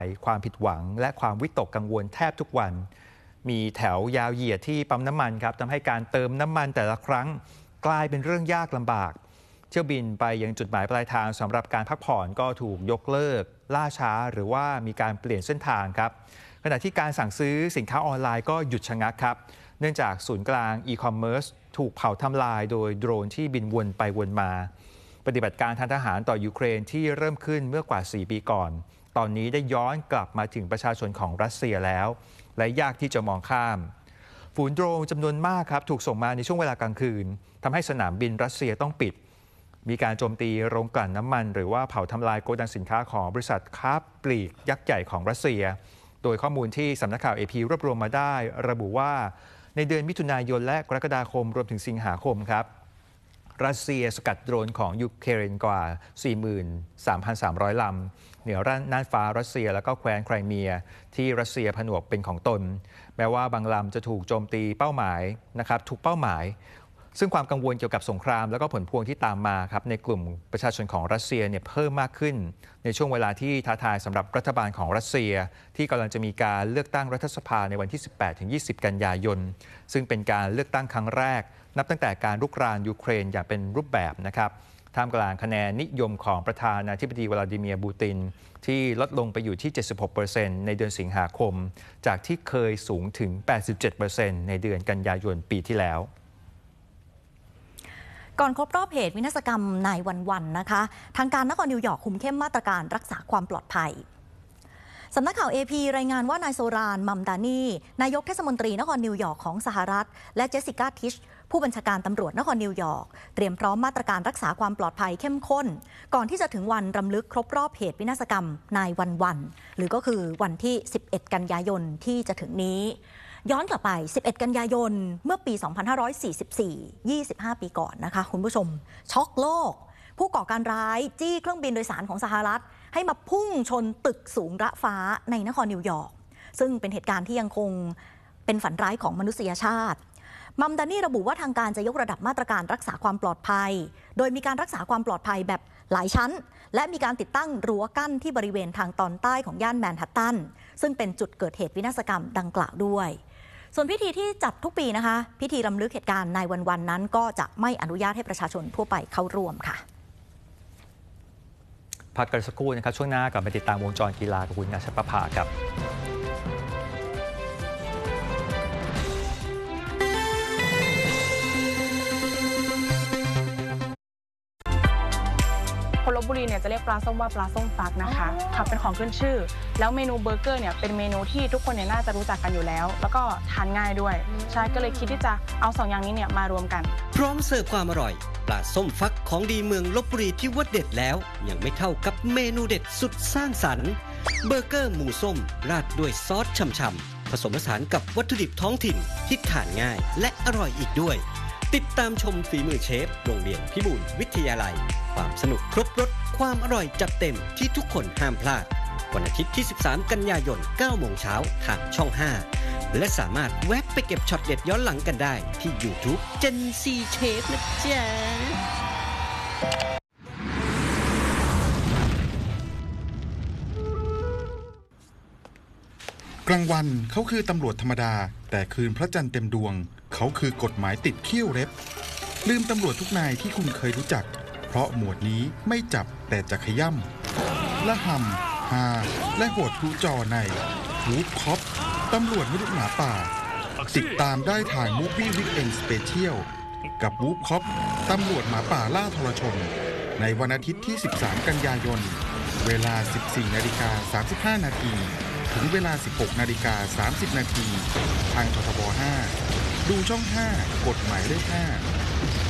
ความผิดหวังและความวิตกกังวลแทบทุกวันมีแถวยาวเหยียดที่ปั๊มน้ำมันครับทำให้การเติมน้ำมันแต่ละครั้งกลายเป็นเรื่องยากลำบากเที่ยวบินไปยังจุดหมายปลายทางสำหรับการพักผ่อนก็ถูกยกเลิกล่าช้าหรือว่ามีการเปลี่ยนเส้นทางครับขณะที่การสั่งซื้อสินค้าออนไลน์ก็หยุดชะงักครับเนื่องจากศูนย์กลางอีคอมเมิร์ซถูกเผาทำลายโดยโดรนที่บินวนไปวนมาปฏิบัติการทางทหารต่อยูเครนที่เริ่มขึ้นเมื่อกว่า4 ปีก่อนตอนนี้ได้ย้อนกลับมาถึงประชาชนของรัสเซียแล้วและยากที่จะมองข้ามฝูงโดรนจำนวนมากครับถูกส่งมาในช่วงเวลากลางคืนทำให้สนามบินรัสเซียต้องปิดมีการโจมตีโรงกลั่นน้ำมันหรือว่าเผาทำลายโกดังสินค้าของบริษัทค้าปลีกยักษ์ใหญ่ของรัสเซียโดยข้อมูลที่สำนักข่าว AP รวบรวมมาได้ระบุว่าในเดือนมิถุนายนและกรกฎาคมรวมถึงสิงหาคมครับรัสเซียสกัดโดรนของยูเครนกว่า 43,300 ลำเหนือน่านฟ้ารัสเซียและก็แคว้นไครเมียที่รัสเซียผนวกเป็นของตนแม้ว่าบางลำจะถูกโจมตีเป้าหมายนะครับทุกเป้าหมายซึ่งความกังวลเกี่ยวกับสงครามและก็ผลพวงที่ตามมาครับในกลุ่มประชาชนของรัสเซียเนี่ยเพิ่มมากขึ้นในช่วงเวลาที่ท้าทายสำหรับรัฐบาลของรัสเซียที่กำลังจะมีการเลือกตั้งรัฐสภาในวันที่ 18-20 กันยายนซึ่งเป็นการเลือกตั้งครั้งแรกนับตั้งแต่การรุกรานยูเครนอย่างเป็นรูปแบบนะครับท่ามกลางคะแนนนิยมของประธานาธิบดีวลาดิเมียร์ปูตินที่ลดลงไปอยู่ที่ 76% ในเดือนสิงหาคมจากที่เคยสูงถึง 87% ในเดือนกันยายนปีที่แล้วก่อนครบรอบเหตุวินาศกรรมนายวันนะคะทางการนครนิวยอร์กคุมเข้มมาตรการรักษาความปลอดภัยสำนักข่าว AP รายงานว่านายโซรานมัมดานีนายกเทศมนตรีนครนิวยอร์กของสหรัฐและเจสสิก้าทิชผู้บัญชาการตำรวจนครนิวยอร์กเตรียมพร้อมมาตรการรักษาความปลอดภัยเข้มข้นก่อนที่จะถึงวันรำลึกครบรอบเหตุวินาศกรรมนายวันหรือก็คือวันที่11 กันยายนที่จะถึงนี้ย้อนกลับไป11 กันยายนเมื่อปี 2544 25 ปีก่อนนะคะคุณผู้ชมช็อกโลกผู้ก่อการร้ายจี้เครื่องบินโดยสารของสหรัฐให้มาพุ่งชนตึกสูงระฟ้าในนครนิวยอร์กซึ่งเป็นเหตุการณ์ที่ยังคงเป็นฝันร้ายของมนุษยชาติมัมดานี่ระบุว่าทางการจะยกระดับมาตรการรักษาความปลอดภัยโดยมีการรักษาความปลอดภัยแบบหลายชั้นและมีการติดตั้งรั้วกั้นที่บริเวณทางตอนใต้ของย่านแมนฮัตตันซึ่งเป็นจุดเกิดเหตุวินาศกรรมดังกล่าวด้วยส่วนพิธีที่จัดทุกปีนะคะพิธีรำลึกเหตุการณ์นายวันนั้นก็จะไม่อนุญาตให้ประชาชนทั่วไปเข้าร่วมค่ะพักกันสักครู่นะครับช่วงหน้ากลับมาติดตามวงจรกีฬากับคุณอาชประภาครับคนลพบุรีเนี่ยจะเรียกปลาส้มว่าปลาส้มฟักนะคะค่ะเป็นของขึ้นชื่อแล้วเมนูเบอร์เกอร์เนี่ยเป็นเมนูที่ทุกคนเนี่ยน่าจะรู้จักกันอยู่แล้วแล้วก็ทานง่ายด้วยใช่ก็เลยคิดที่จะเอา2 อย่างนี้เนี่ยมารวมกันพร้อมเสิร์ฟความอร่อยปลาส้มฟักของดีเมืองลพบุรีที่ว่าเด็ดแล้วยังไม่เท่ากับเมนูเด็ดสุดสร้างสรรค์เบอร์เกอร์หมูส้มราดด้วยซอสฉ่ำๆผสมผสานกับวัตถุดิบท้องถิ่นที่ทานง่ายและอร่อยอีกด้วยติดตามชมฝีมือเชฟโรงเรียนพิบูลวิทยาลัยความสนุกครบรสความอร่อยจัดเต็มที่ทุกคนห้ามพลาดวันอาทิตย์ที่ 13 กันยายน 9 โมงเช้าทางช่อง 5 และสามารถแวะไปเก็บช็อตเด็ดย้อนหลังกันได้ที่ YouTube Gen Z Chef นะจ๊ะกลางวันเขาคือตำรวจธรรมดาแต่คืนพระจันทร์เต็มดวงเขาคือกฎหมายติดเขี้ยวเล็บลืมตำรวจทุกนายที่คุณเคยรู้จักเพราะหมวดนี้ไม่จับแต่จะขย่ำละห่ำฮาและโหดทุจอในวูฟคอปตำรวจมนุษย์หมาป่าติดตามได้ทางมูฟวี่วิกเอนสเปเชียลกับวูฟคอปตำรวจหมาป่าล่าทรชนในวันอาทิตย์ที่ 13 กันยายนเวลา 14:35 นาทีถึงเวลา 16:30 นาทีทางททบ 5 ดูช่อง 5 กฎหมายเลข 5